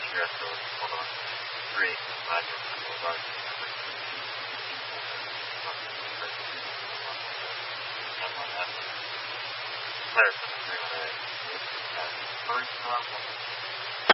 Yes, so hold on. Three. I just hold on. First,